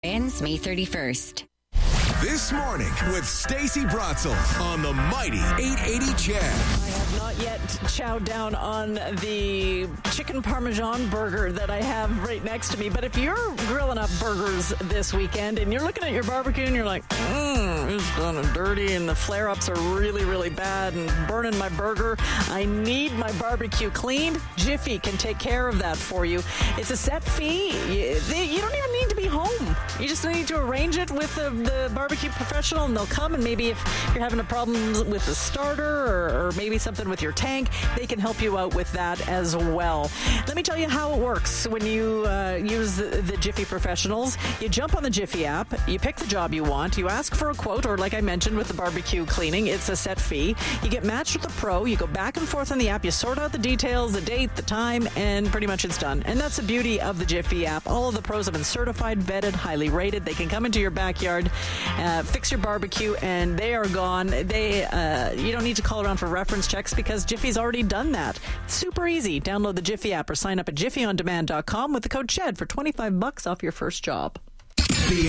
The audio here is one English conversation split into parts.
Ends May 31st. This morning with Stacey Brotzel on the mighty 880 CHED. I have not yet chowed down on the chicken parmesan burger that I have right next to me. But if you're grilling up burgers this weekend and you're looking at your barbecue and you're like, it's kind of dirty and the flare-ups are really, really bad and burning my burger, I need my barbecue cleaned. Jiffy can take care of that for you. It's a set fee. You don't even need to be home. You just need to arrange it with the barbecue professional, and they'll come, and maybe if you're having a problem with the starter or maybe something with your tank, they can help you out with that as well. Let me tell you how it works when you use the Jiffy professionals. You jump on the Jiffy app, you pick the job you want, you ask for a quote, or like I mentioned with the barbecue cleaning, it's a set fee. You get matched with a pro, you go back and forth on the app, you sort out the details, the date, the time, and pretty much it's done. And that's the beauty of the Jiffy app. All of the pros have been certified, vetted, highly rated. They can come into your backyard, fix your barbecue, and they are gone. You don't need to call around for reference checks because Jiffy's already done that. It's super easy. Download the Jiffy app or sign up at jiffyondemand.com with the code CHED for $25 off your first job. The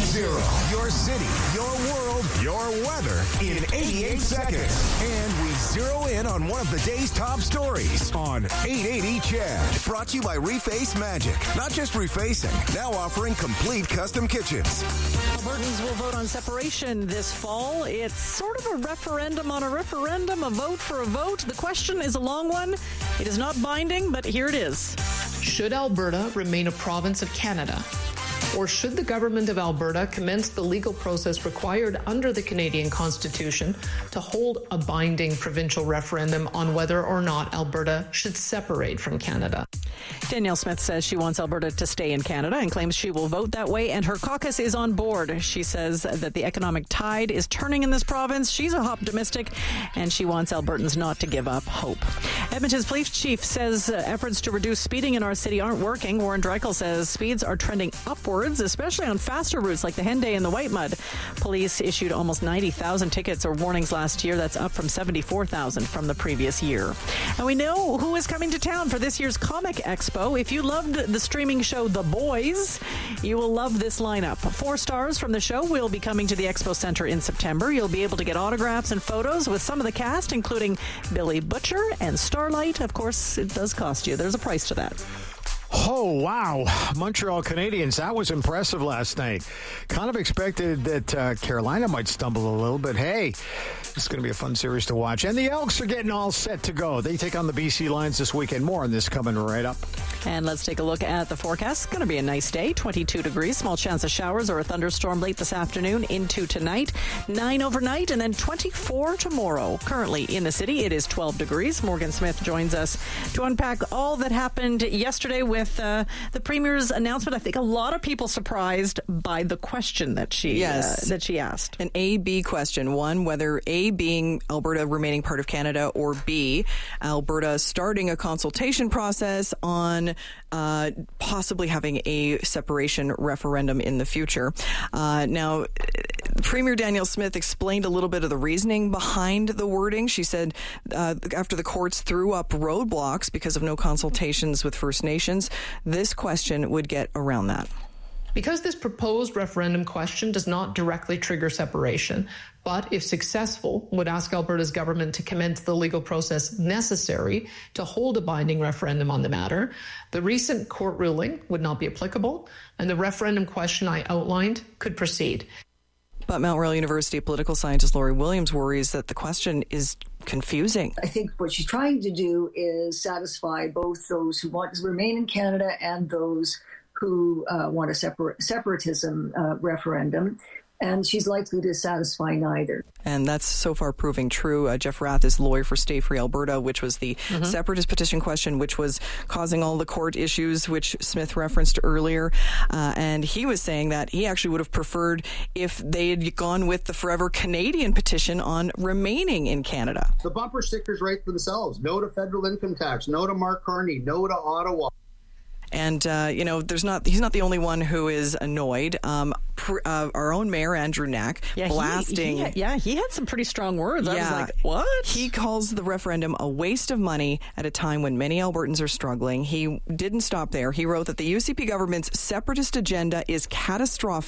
88.0, your city, your world, your weather in 88 seconds. And we zero in on one of the day's top stories on 880 CHED. Brought to you by Reface Magic. Not just refacing, now offering complete custom kitchens. Albertans will vote on separation this fall. It's sort of a referendum on a referendum, a vote for a vote. The question is a long one. It is not binding, but here it is. Should Alberta remain a province of Canada? Or should the government of Alberta commence the legal process required under the Canadian Constitution to hold a binding provincial referendum on whether or not Alberta should separate from Canada? Danielle Smith says she wants Alberta to stay in Canada and claims she will vote that way, and her caucus is on board. She says that the economic tide is turning in this province. She's optimistic, and she wants Albertans not to give up hope. Edmonton's police chief says efforts to reduce speeding in our city aren't working. Warren Dreichel says speeds are trending upwards, especially on faster routes like the Henday and the Whitemud. Police issued almost 90,000 tickets or warnings last year. That's up from 74,000 from the previous year. And we know who is coming to town for this year's Comic Expo. If you loved the streaming show The Boys, you will love this lineup. 4 stars from the show will be coming to the Expo Center in September. You'll be able to get autographs and photos with some of the cast, including Billy Butcher and Starlight. Of course, it does cost you. There's a price to that. Oh, wow. Montreal Canadiens, that was impressive last night. Kind of expected that Carolina might stumble a little, but hey, it's going to be a fun series to watch. And the Elks are getting all set to go. They take on the BC Lions this weekend. More on this coming right up. And let's take a look at the forecast. It's going to be a nice day, 22 degrees, small chance of showers or a thunderstorm late this afternoon into tonight, 9 overnight, and then 24 tomorrow. Currently in the city, it is 12 degrees. Morgan Smith joins us to unpack all that happened yesterday with the Premier's announcement. I think a lot of people surprised by the question that she asked. An A-B question. One, whether A being Alberta remaining part of Canada, or B, Alberta starting a consultation process on possibly having a separation referendum in the future. Now, Premier Danielle Smith explained a little bit of the reasoning behind the wording. She said after the courts threw up roadblocks because of no consultations with First Nations, this question would get around that. Because this proposed referendum question does not directly trigger separation, but if successful, would ask Alberta's government to commence the legal process necessary to hold a binding referendum on the matter, the recent court ruling would not be applicable, and the referendum question I outlined could proceed. But Mount Royal University political scientist Laurie Williams worries that the question is confusing. I think what she's trying to do is satisfy both those who want to remain in Canada and those who want a separatism referendum. And she's likely to satisfy neither. And that's so far proving true. Jeff Rath is lawyer for Stay Free Alberta, which was the separatist petition question, which was causing all the court issues, which Smith referenced earlier. And he was saying that he actually would have preferred if they had gone with the Forever Canadian petition on remaining in Canada. The bumper stickers write for themselves. No to federal income tax. No to Mark Carney. No to Ottawa. And, he's not the only one who is annoyed. Our own mayor, Andrew Knack, blasting. He had some pretty strong words. I was like, what? He calls the referendum a waste of money at a time when many Albertans are struggling. He didn't stop there. He wrote that the UCP government's separatist agenda is catastrophic